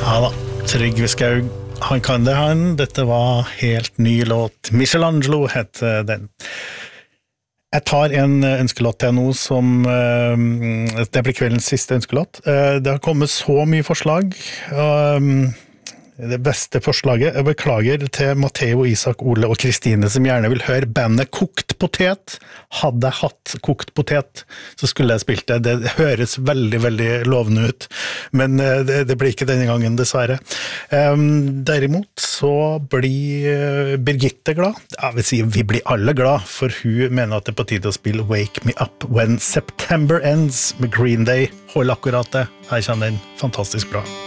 Ja da, Trygve Skaug, han kan det han. Dette var helt ny låt. Michelangelo heter den. Jeg tar en ønskelåt til nå som, det blir kveldens siste ønskelåt. Det har kommet så mye forslag, det beste forslaget, jeg beklager til Matteo, Isak, Ole og Kristine som gjerne vil høre bandet Kokt Potet. Hadde jeg hatt Kokt Potet, så skulle jeg spilt det. Det høres veldig, veldig lovende ut, men det blir ikke denne gangen, dessverre. Derimot så blir Birgitte glad. Jeg vil si vi blir alle glad, for hun mener at det er på tide å spille Wake Me Up When September Ends med Green Day. Hold akkurat det. Her kommer den fantastisk bra.